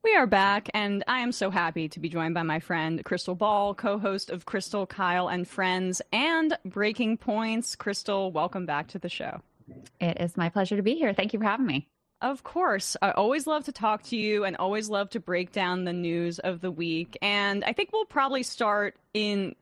We are back, and I am so happy to be joined by my friend Crystal Ball, co-host of Crystal, Kyle, and Friends, and Breaking Points. Crystal, welcome back to the show. It is my pleasure to be here. Thank you for having me. Of course. I always love to talk to you and always love to break down the news of the week. And I think we'll probably start in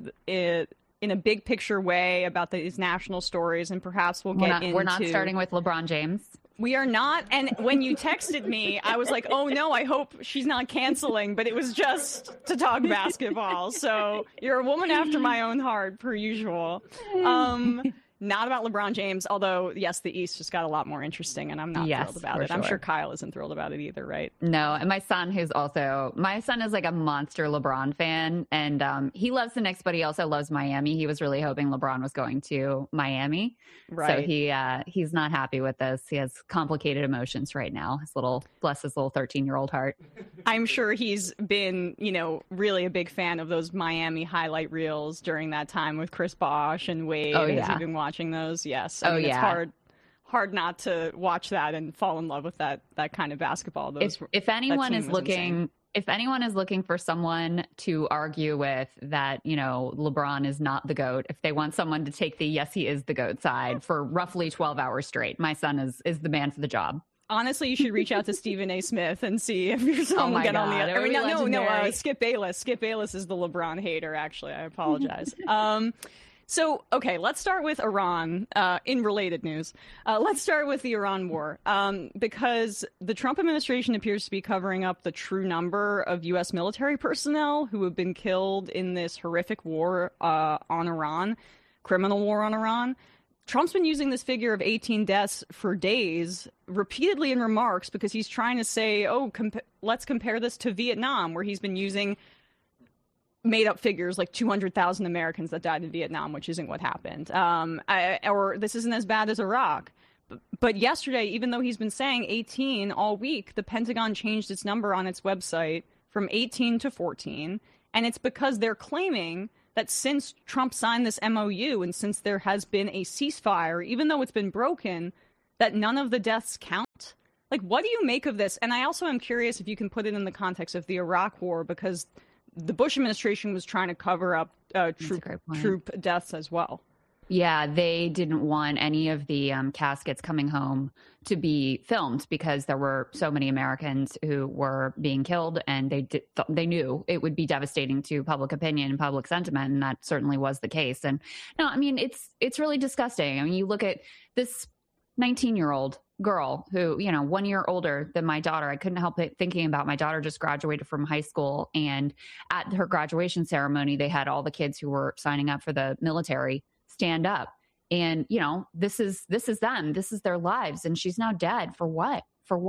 a big picture way about these national stories, and perhaps we're not starting with LeBron James. We are not. And when you texted me, I was like, oh no, I hope she's not canceling. But it was just to talk basketball. So you're a woman after my own heart, per usual. Not about LeBron James, although, yes, the East just got a lot more interesting, and I'm not thrilled about it. Sure. I'm sure Kyle isn't thrilled about it either, right? No, and my son is like a monster LeBron fan, and he loves the Knicks, but he also loves Miami. He was really hoping LeBron was going to Miami. Right. So he's not happy with this. He has complicated emotions right now. Bless his little 13-year-old heart. I'm sure he's been, really a big fan of those Miami highlight reels during that time with Chris Bosh and Wade. Oh, yeah. Has he been watching those? Yes. It's hard not to watch that and fall in love with that kind of basketball. If anyone is looking for someone to argue with that, LeBron is not the GOAT, if they want someone to take the yes, he is the GOAT side for roughly 12 hours straight, my son is the man for the job. Honestly, you should reach out to Stephen A. Smith and see if your son will get on the other. No, Skip Bayless. Skip Bayless is the LeBron hater, actually. I apologize. So, okay, let's start with Iran. In related news, let's start with the Iran war, because the Trump administration appears to be covering up the true number of U.S. military personnel who have been killed in this horrific war on Iran, criminal war on Iran. Trump's been using this figure of 18 deaths for days, repeatedly in remarks, because he's trying to say, let's compare this to Vietnam, where he's been using made up figures like 200,000 Americans that died in Vietnam, which isn't what happened. Or this isn't as bad as Iraq. But yesterday, even though he's been saying 18 all week, the Pentagon changed its number on its website from 18 to 14. And it's because they're claiming that since Trump signed this MOU and since there has been a ceasefire, even though it's been broken, that none of the deaths count. Like, what do you make of this? And I also am curious if you can put it in the context of the Iraq war, because the Bush administration was trying to cover up troop deaths as well. Yeah, they didn't want any of the caskets coming home to be filmed because there were so many Americans who were being killed, and they knew it would be devastating to public opinion and public sentiment, and that certainly was the case. And no, I mean, it's really disgusting. I mean, you look at this 19-year-old girl who, 1 year older than my daughter. I couldn't help thinking about my daughter just graduated from high school, and at her graduation ceremony, they had all the kids who were signing up for the military stand up. And, this is them. This is their lives. And she's now dead. For what?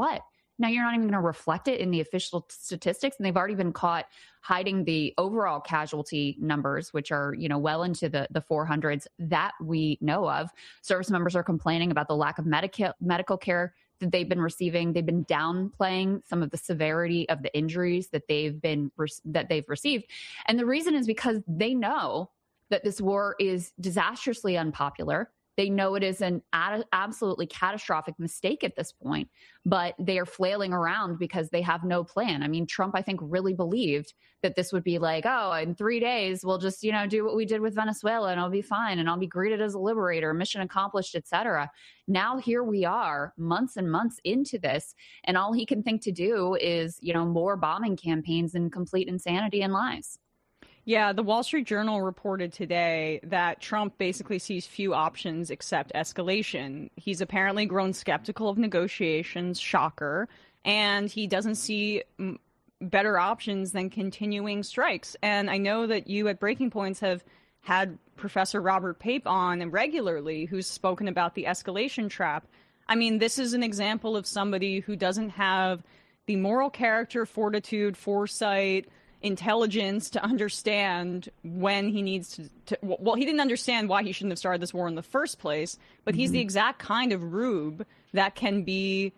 Now you're not even going to reflect it in the official statistics. And they've already been caught hiding the overall casualty numbers, which are, well into the 400s that we know of. Service members are complaining about the lack of medical care that they've been receiving. They've been downplaying some of the severity of the injuries that they've received. And the reason is because they know that this war is disastrously unpopular. They know it is an absolutely catastrophic mistake at this point, but they are flailing around because they have no plan. I mean, Trump, I think, really believed that this would be like, in 3 days, we'll just, do what we did with Venezuela and I'll be fine and I'll be greeted as a liberator, mission accomplished, etc. Now here we are, months and months into this, and all he can think to do is, more bombing campaigns and complete insanity and lies. Yeah, the Wall Street Journal reported today that Trump basically sees few options except escalation. He's apparently grown skeptical of negotiations, shocker, and he doesn't see better options than continuing strikes. And I know that you at Breaking Points have had Professor Robert Pape on regularly, who's spoken about the escalation trap. I mean, this is an example of somebody who doesn't have the moral character, fortitude, foresight, intelligence to understand when he needs to he didn't understand why he shouldn't have started this war in the first place, but he's the exact kind of rube that can be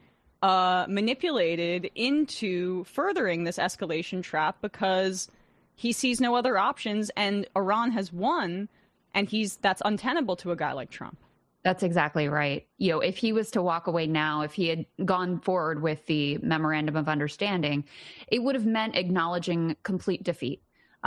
manipulated into furthering this escalation trap because he sees no other options, and Iran has won, and that's untenable to a guy like Trump. That's exactly right. If he was to walk away now, if he had gone forward with the memorandum of understanding, it would have meant acknowledging complete defeat.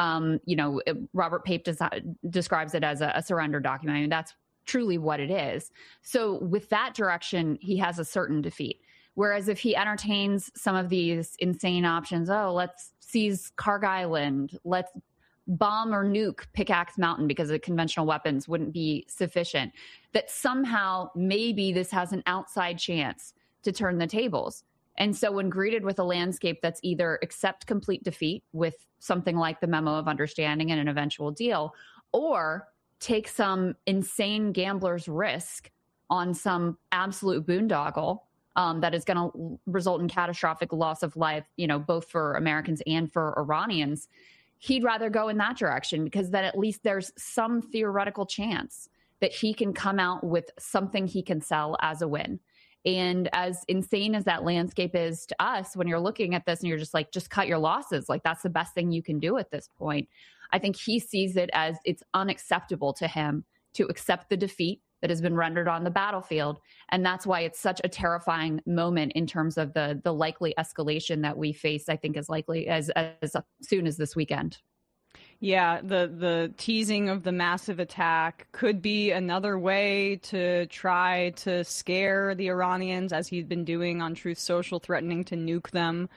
Robert Pape describes it as a surrender document. I mean, that's truly what it is. So with that direction, he has a certain defeat. Whereas if he entertains some of these insane options, let's seize Karg Island, let's bomb or nuke Pickaxe Mountain because the conventional weapons wouldn't be sufficient, that somehow maybe this has an outside chance to turn the tables. And so when greeted with a landscape that's either accept complete defeat with something like the memo of understanding and an eventual deal, or take some insane gambler's risk on some absolute boondoggle that is going to result in catastrophic loss of life, both for Americans and for Iranians, he'd rather go in that direction, because then at least there's some theoretical chance that he can come out with something he can sell as a win. And as insane as that landscape is to us, when you're looking at this and you're just like, just cut your losses, like that's the best thing you can do at this point. I think he sees it as it's unacceptable to him to accept the defeat that has been rendered on the battlefield. And that's why it's such a terrifying moment in terms of the likely escalation that we face, I think, as likely as soon as this weekend. Yeah, the teasing of the massive attack could be another way to try to scare the Iranians, as he's been doing on Truth Social, threatening to nuke them.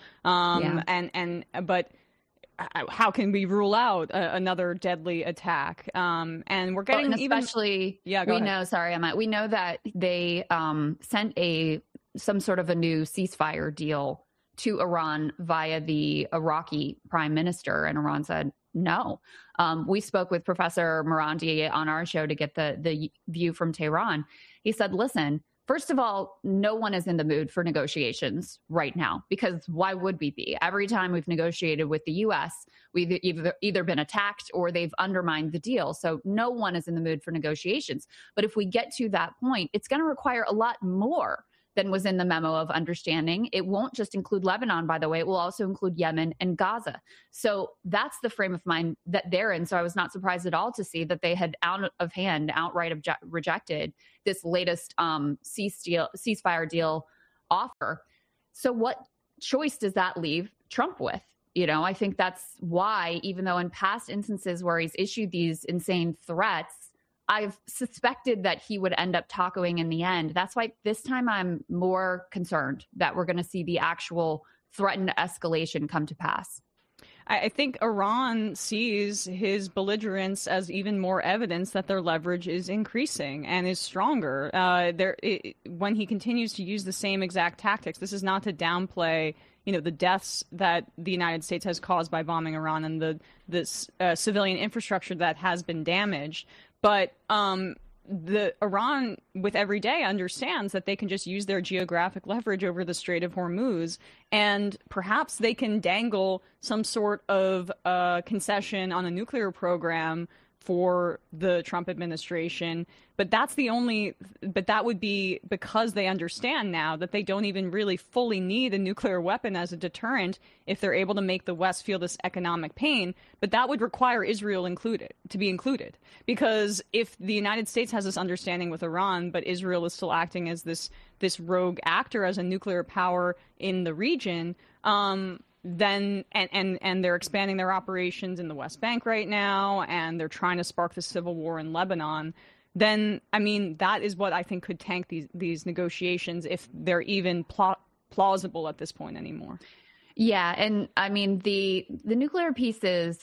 But how can we rule out another deadly attack? And we're getting especially we know that they sent some sort of a new ceasefire deal to Iran via the Iraqi prime minister, and Iran said no. We spoke with Professor Morandi on our show to get the view from Tehran. He said, listen, first of all, no one is in the mood for negotiations right now, because why would we be? Every time we've negotiated with the U.S., we've either been attacked or they've undermined the deal. So no one is in the mood for negotiations. But if we get to that point, it's going to require a lot more than was in the memo of understanding. It won't just include Lebanon, by the way. It will also include Yemen and Gaza. So that's the frame of mind that they're in. So I was not surprised at all to see that they had outright rejected this latest ceasefire deal offer. So what choice does that leave Trump with? I think that's why, even though in past instances where he's issued these insane threats, I've suspected that he would end up tacoing in the end. That's why this time I'm more concerned that we're going to see the actual threatened escalation come to pass. I think Iran sees his belligerence as even more evidence that their leverage is increasing and is stronger. When he continues to use the same exact tactics, this is not to downplay, the deaths that the United States has caused by bombing Iran and the civilian infrastructure that has been damaged. But the Iran, with every day, understands that they can just use their geographic leverage over the Strait of Hormuz, and perhaps they can dangle some sort of concession on a nuclear program for the Trump administration. But that would be because they understand now that they don't even really fully need a nuclear weapon as a deterrent if they're able to make the West feel this economic pain. But that would require Israel to be included. Because if the United States has this understanding with Iran, but Israel is still acting as this rogue actor as a nuclear power in the region, then and they're expanding their operations in the West Bank right now, and they're trying to spark the civil war in Lebanon, then, that is what I think could tank these negotiations, if they're even plausible at this point anymore. Yeah, and the nuclear piece is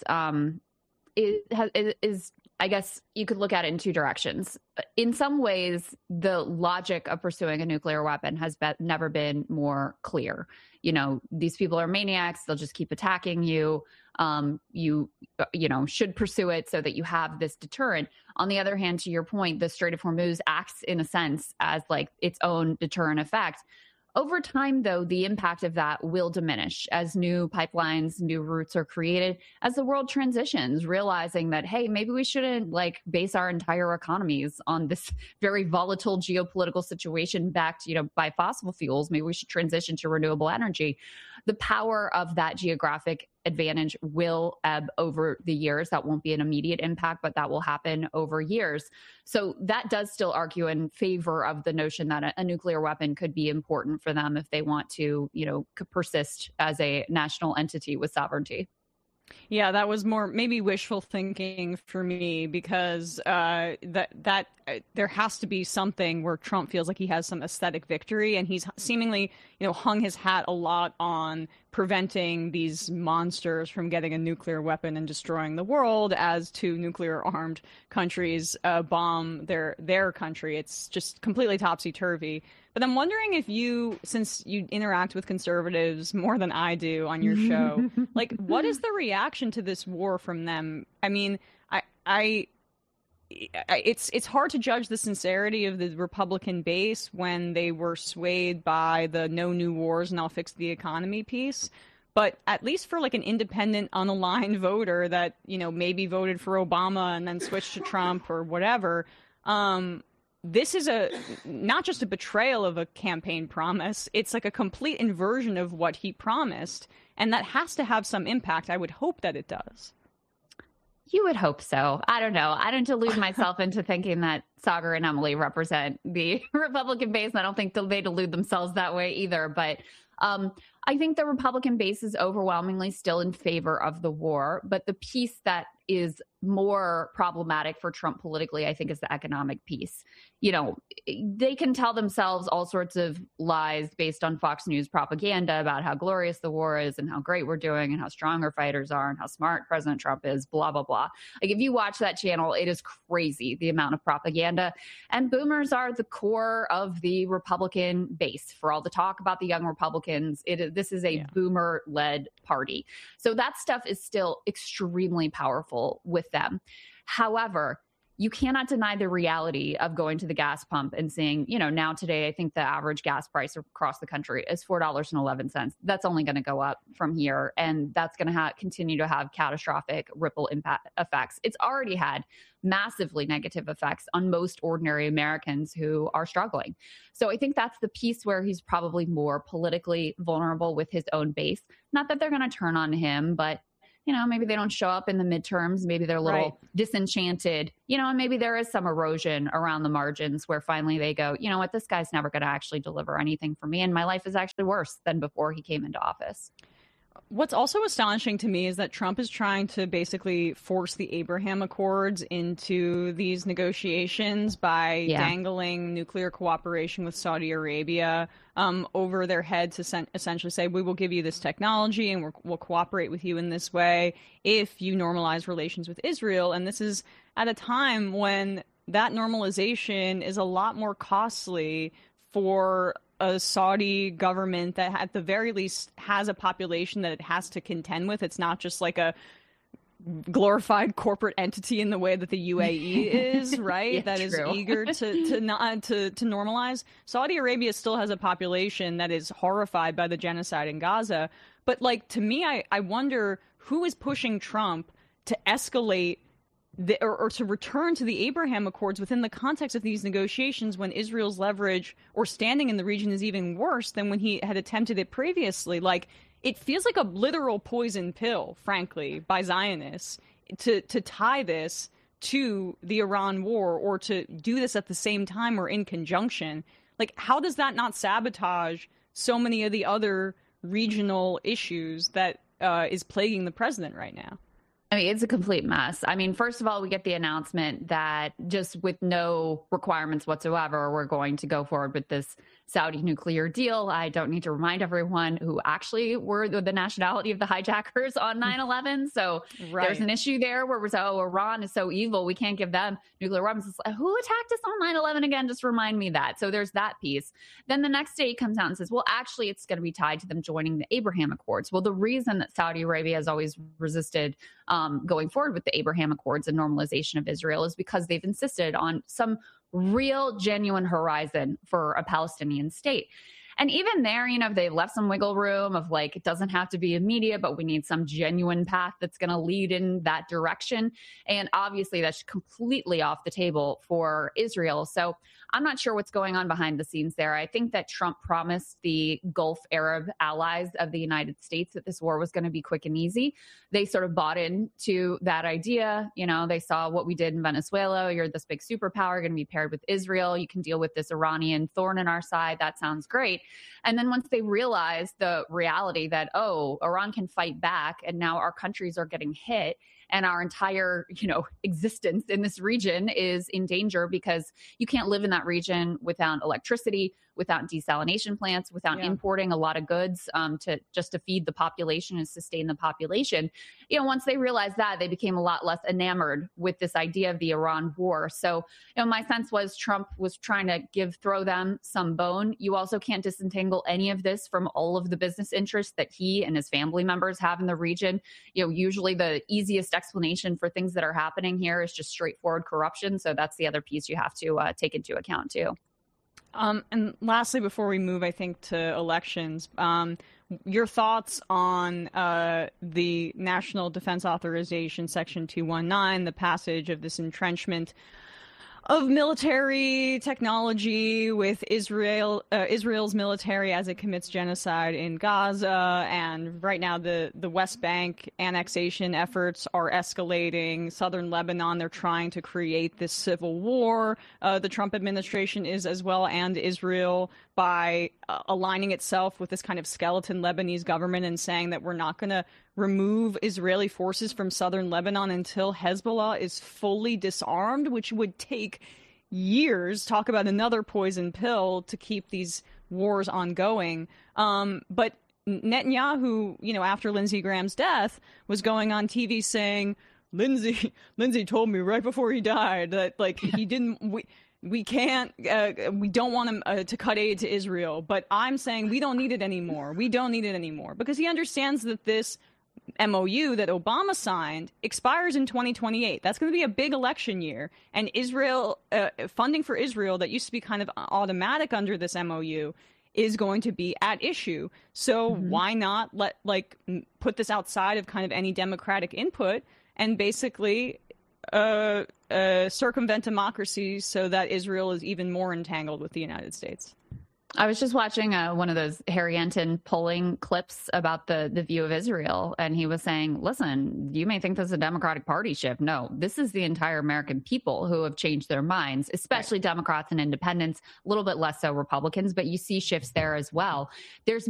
I guess you could look at it in two directions. In some ways, the logic of pursuing a nuclear weapon has never been more clear. These people are maniacs. They'll just keep attacking you. You should pursue it so that you have this deterrent. On the other hand, to your point, the Strait of Hormuz acts in a sense as like its own deterrent effect. Over time, though, the impact of that will diminish as new pipelines, new routes are created, as the world transitions, realizing that, hey, maybe we shouldn't base our entire economies on this very volatile geopolitical situation backed, by fossil fuels. Maybe we should transition to renewable energy. The power of that geographic advantage will ebb over the years. That won't be an immediate impact, but that will happen over years. So that does still argue in favor of the notion that a nuclear weapon could be important for them if they want to, persist as a national entity with sovereignty. Yeah, that was more maybe wishful thinking for me, because there has to be something where Trump feels like he has some aesthetic victory, and he's seemingly, hung his hat a lot on preventing these monsters from getting a nuclear weapon and destroying the world as two nuclear armed countries bomb their country. It's just completely topsy-turvy. But I'm wondering if since you interact with conservatives more than I do on your show, like, what is the reaction to this war from them? I mean, it's hard to judge the sincerity of the Republican base when they were swayed by the no new wars and I'll fix the economy piece. But at least for like an independent, unaligned voter that, maybe voted for Obama and then switched to Trump or whatever, this is not just a betrayal of a campaign promise. It's like a complete inversion of what he promised. And that has to have some impact. I would hope that it does. You would hope so. I don't know. I don't delude myself into thinking that Saagar and Emily represent the Republican base. I don't think they delude themselves that way either. But I think the Republican base is overwhelmingly still in favor of the war. But the piece that is more problematic for Trump politically, I think, is the economic piece. They can tell themselves all sorts of lies based on Fox News propaganda about how glorious the war is and how great we're doing and how strong our fighters are and how smart President Trump is, blah, blah, blah. Like, if you watch that channel, it is crazy, the amount of propaganda. And boomers are the core of the Republican base. For all the talk about the young Republicans, this is a boomer-led party. So that stuff is still extremely powerful with them. However, you cannot deny the reality of going to the gas pump and seeing, now today, I think the average gas price across the country is $4.11. That's only going to go up from here. And that's going to continue to have catastrophic ripple impact effects. It's already had massively negative effects on most ordinary Americans who are struggling. So I think that's the piece where he's probably more politically vulnerable with his own base. Not that they're going to turn on him, but maybe they don't show up in the midterms. Maybe they're a little disenchanted, and maybe there is some erosion around the margins where finally they go, you know what, this guy's never going to actually deliver anything for me. And my life is actually worse than before he came into office. What's also astonishing to me is that Trump is trying to basically force the Abraham Accords into these negotiations by dangling nuclear cooperation with Saudi Arabia over their head to essentially say, we will give you this technology and we'll cooperate with you in this way if you normalize relations with Israel. And this is at a time when that normalization is a lot more costly for a Saudi government that at the very least has a population that it has to contend with. It's not just like a glorified corporate entity in the way that the UAE is, right? That is eager to normalize. Saudi Arabia still has a population that is horrified by the genocide in Gaza. But like, to me, I wonder who is pushing Trump to escalate or to return to the Abraham Accords within the context of these negotiations when Israel's leverage or standing in the region is even worse than when he had attempted it previously. Like, it feels like a literal poison pill, frankly, by Zionists to tie this to the Iran war or to do this at the same time or in conjunction. Like, how does that not sabotage so many of the other regional issues that is plaguing the president right now? I mean, it's a complete mess. I mean, first of all, we get the announcement that just with no requirements whatsoever, we're going to go forward with this Saudi nuclear deal. I don't need to remind everyone who actually were the nationality of the hijackers on 9/11. So there's an issue there where we're saying, oh, Iran is so evil, we can't give them nuclear weapons. It's like, who attacked us on 9/11 again? Just remind me that. So there's that piece. Then the next day he comes out and says, well, actually, it's going to be tied to them joining the Abraham Accords. Well, the reason that Saudi Arabia has always resisted going forward with the Abraham Accords and normalization of Israel is because they've insisted on some real, genuine horizon for a Palestinian state. And even there, they left some wiggle room of like, it doesn't have to be immediate, but we need some genuine path that's going to lead in that direction. And obviously that's completely off the table for Israel. So I'm not sure what's going on behind the scenes there. I think that Trump promised the Gulf Arab allies of the United States that this war was going to be quick and easy. They sort of bought into that idea. They saw what we did in Venezuela. You're this big superpower, going to be paired with Israel. You can deal with this Iranian thorn in our side. That sounds great. And then once they realized the reality that, Iran can fight back and now our countries are getting hit, and our entire, existence in this region is in danger because you can't live in that region without electricity, without desalination plants, without importing a lot of goods to feed the population and sustain the population. Once they realized that, they became a lot less enamored with this idea of the Iran war. So, my sense was Trump was trying to throw them some bone. You also can't disentangle any of this from all of the business interests that he and his family members have in the region. Usually the easiest explanation for things that are happening here is just straightforward corruption. So that's the other piece you have to take into account too. And lastly, before we move, I think, to elections, your thoughts on the National Defense Authorization Section 219, the passage of this entrenchment of military technology with Israel's military as it commits genocide in Gaza. And right now the West Bank annexation efforts are escalating. Southern Lebanon, they're trying to create this civil war. The Trump administration is as well, and Israel, by aligning itself with this kind of skeleton Lebanese government and saying that we're not going to remove Israeli forces from southern Lebanon until Hezbollah is fully disarmed, which would take years. Talk about another poison pill to keep these wars ongoing. But Netanyahu, after Lindsey Graham's death, was going on TV saying, Lindsey told me right before he died that he didn't. We can't, we don't want him to cut aid to Israel, but I'm saying we don't need it anymore. We don't need it anymore because he understands that this MOU that Obama signed expires in 2028. That's going to be a big election year. And Israel, funding for Israel that used to be kind of automatic under this MOU is going to be at issue. So why not put this outside of kind of any democratic input and basically circumvent democracy so that Israel is even more entangled with the United States? I was just watching one of those Harry Enton polling clips about the view of Israel, and he was saying, listen, you may think this is a Democratic Party shift. No, this is the entire American people who have changed their minds, especially Democrats and independents, a little bit less so Republicans, but you see shifts there as well. There's